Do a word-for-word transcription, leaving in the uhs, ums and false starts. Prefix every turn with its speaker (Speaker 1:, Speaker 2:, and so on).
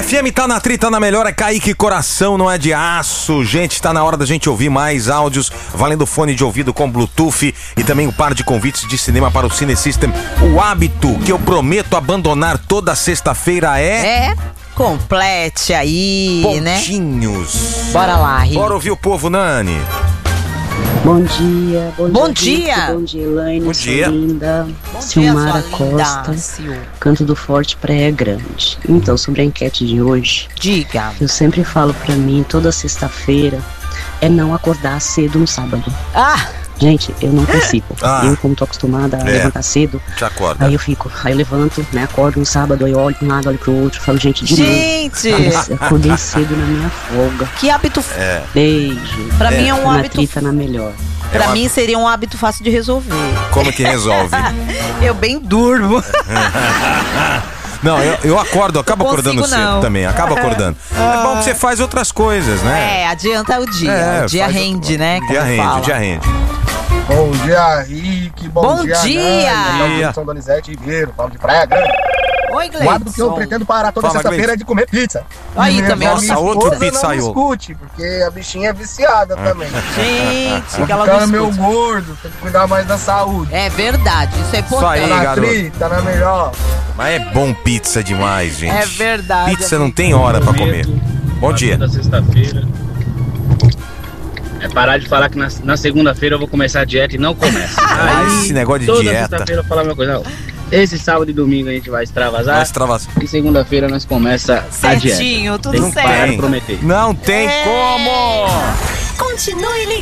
Speaker 1: F M tá na trita, na melhor, é Kaique Coração, não é de aço. Gente, tá na hora da gente ouvir mais áudios, valendo fone de ouvido com Bluetooth e também o par de convites de cinema para o Cine System. O hábito que eu prometo abandonar toda sexta-feira é...
Speaker 2: É, complete aí,
Speaker 1: pontinhos.
Speaker 2: Né? Bora lá, Rick.
Speaker 1: Bora ouvir o povo, Nani.
Speaker 3: Bom dia, bom,
Speaker 2: bom
Speaker 3: dia,
Speaker 2: dia,
Speaker 3: bom dia, Elaine,
Speaker 1: bom dia.
Speaker 3: linda,
Speaker 2: bom
Speaker 3: Silmara
Speaker 2: dia,
Speaker 3: Costa,
Speaker 2: linda.
Speaker 3: Canto do Forte, Praia Grande. Então, sobre a enquete de hoje,
Speaker 2: diga.
Speaker 3: Eu sempre falo pra mim, toda sexta-feira, é não acordar cedo no sábado.
Speaker 2: Ah!
Speaker 3: Gente, eu não consigo.
Speaker 1: Ah.
Speaker 3: Eu, como tô acostumada a
Speaker 1: É.
Speaker 3: levantar cedo,
Speaker 1: Te acorda.
Speaker 3: aí eu fico, aí eu levanto, né, acordo no sábado, aí eu olho pra um lado, olho pro outro, falo, gente, de
Speaker 2: Gente!
Speaker 3: novo. Acordei cedo na minha folga.
Speaker 2: Que hábito...
Speaker 1: É.
Speaker 3: Beijo.
Speaker 2: Pra mim é um
Speaker 3: Na
Speaker 2: hábito...
Speaker 3: trita, na melhor.
Speaker 2: Pra
Speaker 1: É um
Speaker 2: mim seria um hábito fácil de resolver.
Speaker 1: Como que resolve?
Speaker 2: Eu bem durmo.
Speaker 1: Não, eu, eu acordo, eu acabo
Speaker 2: Não
Speaker 1: acordando
Speaker 2: consigo,
Speaker 1: cedo
Speaker 2: não.
Speaker 1: também, acabo acordando. É bom que você faz outras coisas, né?
Speaker 2: É, adianta o dia.
Speaker 1: É,
Speaker 2: o dia
Speaker 1: faz
Speaker 2: rende,
Speaker 1: outro-
Speaker 2: né?
Speaker 1: O dia
Speaker 2: como
Speaker 1: rende,
Speaker 2: fala.
Speaker 1: o dia rende.
Speaker 4: Bom dia, Rick. Bom,
Speaker 2: Bom
Speaker 4: dia,
Speaker 2: dia.
Speaker 4: Nani.
Speaker 1: Dia.
Speaker 4: Eu sou Donizete Ribeiro, Paulo de Praia Grande.
Speaker 2: Oi,
Speaker 4: O hábito que eu
Speaker 2: Gleison.
Speaker 4: pretendo parar toda
Speaker 1: Fala,
Speaker 4: sexta-feira é de comer pizza.
Speaker 2: Aí
Speaker 4: E minha-
Speaker 2: também,
Speaker 4: minha
Speaker 2: nossa,
Speaker 4: esposa
Speaker 1: outro
Speaker 4: não
Speaker 1: pizzaiolo.
Speaker 4: escute, porque a bichinha é viciada também.
Speaker 2: Gente,
Speaker 4: Tô
Speaker 2: que ela
Speaker 4: ficando
Speaker 2: não
Speaker 4: meio
Speaker 2: escuta.
Speaker 4: gordo, tem que cuidar mais da saúde.
Speaker 2: É verdade, isso é importante.
Speaker 1: aí,
Speaker 4: Tá na
Speaker 1: garoto.
Speaker 4: trita, na melhor.
Speaker 1: Mas é bom pizza demais, gente.
Speaker 2: É verdade.
Speaker 1: Pizza não tem hora pra comer. Bom dia.
Speaker 5: Da sexta-feira. É parar de falar que na, na segunda-feira eu vou começar a dieta e não começa.
Speaker 1: Ah,
Speaker 5: Aí,
Speaker 1: esse negócio de
Speaker 5: toda
Speaker 1: dieta.
Speaker 5: sexta-feira eu falar uma coisa. Não, esse sábado e domingo a gente vai extravasar.
Speaker 1: Vai extravasar.
Speaker 5: E segunda-feira nós começa a dieta.
Speaker 2: Certinho, tudo
Speaker 5: Tem que parar
Speaker 2: certo.
Speaker 5: de prometer.
Speaker 1: Não tem
Speaker 2: É.
Speaker 1: como!
Speaker 6: Continue ligado.